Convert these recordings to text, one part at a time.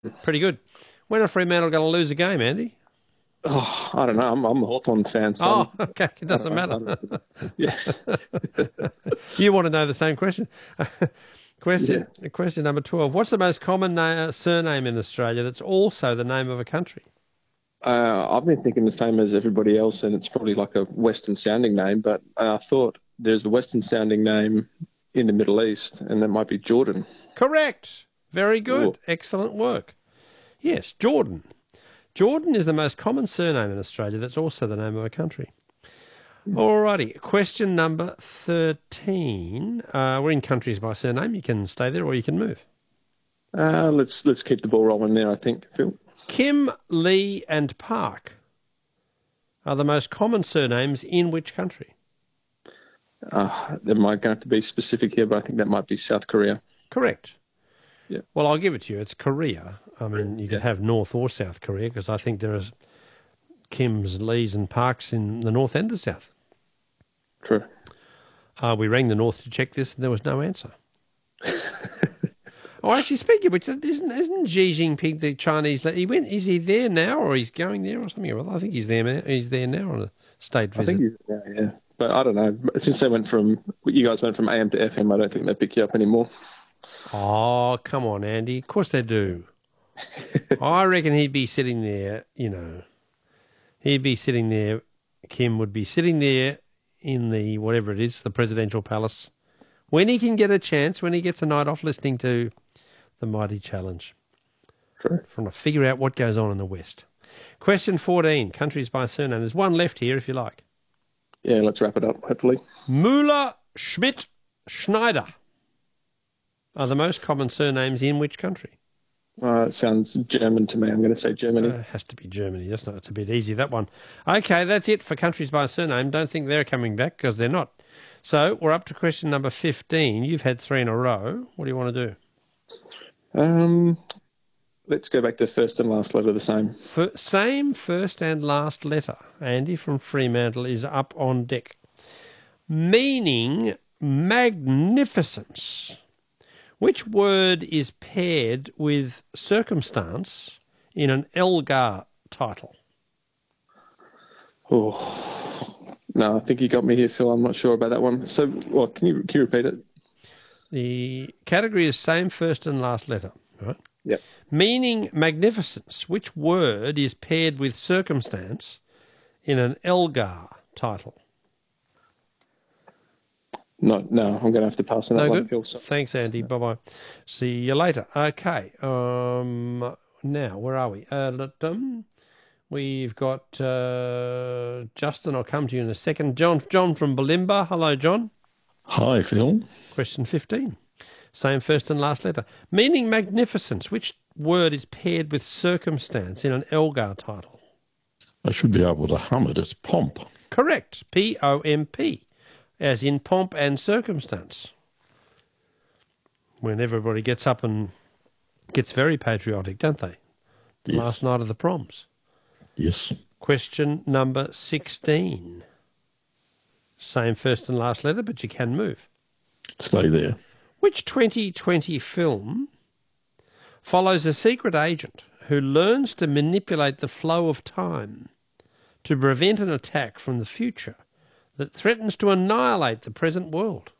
Pretty good. When are Fremantle going to lose a game, Andy? Oh, I don't know. I'm a Hawthorn fan, so Oh, okay. It doesn't I matter. yeah, You want to know the same question. yeah. Question number 12. What's the most common surname in Australia that's also the name of a country? I've been thinking the same as everybody else, and it's probably like a Western sounding name, but I thought there's a Western sounding name in the Middle East, and that might be Jordan. Correct. Very good. Ooh. Excellent work. Yes, Jordan. Jordan is the most common surname in Australia that's also the name of a country. Alrighty, question number 13. We're in countries by surname. You can stay there or you can move. Let's keep the ball rolling there, I think, Phil. Kim, Lee and Park are the most common surnames in which country? There might going to have to be specific here, but I think that might be South Korea. Correct. Yeah. Well, I'll give it to you. It's Korea. I mean, you could have North or South Korea because I think there are Kims, Lees and Parks in the North and the South. True. We rang the North to check this and there was no answer. Oh, actually, speaking of which, isn't Xi Jinping the Chinese? Is he there now, or he's going there, or something? I think he's there. He's there now on a state visit. I think he's yeah. But I don't know. Since you guys went from AM to FM, I don't think they pick you up anymore. Oh, come on, Andy. Of course they do. I reckon he'd be sitting there. He'd be sitting there. Kim would be sitting there in the whatever it is, the presidential palace, when he can get a chance, when he gets a night off, listening to the Mighty Challenge. True. Trying to figure out what goes on in the West. Question 14, countries by surname. There's one left here if you like. Yeah, let's wrap it up, hopefully. Müller, Schmidt, Schneider are the most common surnames in which country? It sounds German to me. I'm going to say Germany. It has to be Germany. It's a bit easy, that one. Okay, that's it for countries by surname. Don't think they're coming back because they're not. So we're up to question number 15. You've had 3 in a row. What do you want to do? Let's go back to first and last letter the same. Same first and last letter. Andy from Fremantle is up on deck. Meaning magnificence. Which word is paired with circumstance in an Elgar title? Oh, no, I think you got me here, Phil. I'm not sure about that one. So, can you repeat it? The category is same first and last letter, right? Yep. Meaning magnificence. Which word is paired with circumstance in an Elgar title? No, I'm going to have to pass on that one, Phil. Thanks, Andy. Bye-bye. See you later. Okay. Now, where are we? We've got Justin. I'll come to you in a second. John from Bulimba. Hello, John. Hi, Phil. Question 15. Same first and last letter. Meaning magnificence. Which word is paired with circumstance in an Elgar title? I should be able to hum it. It's pomp. Correct. P-O-M-P. As in pomp and circumstance. When everybody gets up and gets very patriotic, don't they? Yes. Last night of the proms. Yes. Question number 16. Same first and last letter, but you can move. Stay there. Which 2020 film follows a secret agent who learns to manipulate the flow of time to prevent an attack from the future that threatens to annihilate the present world?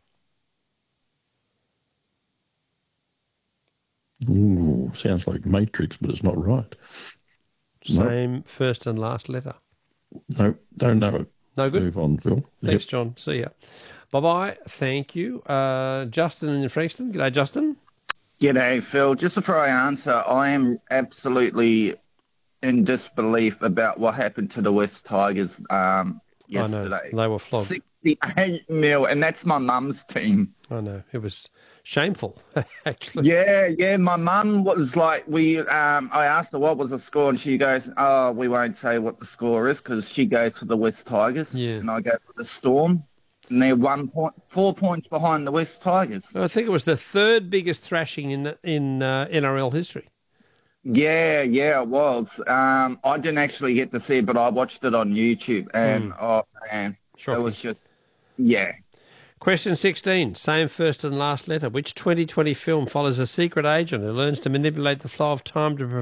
Ooh, sounds like Matrix, but it's not right. Same first and last letter. No, don't know it. No good? Move on, Phil. Thanks, John. See ya. Bye-bye. Thank you. Justin in Frankston. G'day, Justin. G'day, Phil. Just before I answer, I am absolutely in disbelief about what happened to the West Tigers yesterday. I know. They were flogged. 68-0, and that's my mum's team. I know. It was shameful, actually. Yeah. My mum was like, I asked her what was the score, and she goes, "Oh, we won't say what the score is," because she goes for the West Tigers, and I go for the Storm, and they're 4 points behind the West Tigers. I think it was the third biggest thrashing in NRL history. Yeah, it was. I didn't actually get to see it, but I watched it on YouTube, and oh man, it was just, yeah. Question 16, same first and last letter. Which 2020 film follows a secret agent who learns to manipulate the flow of time to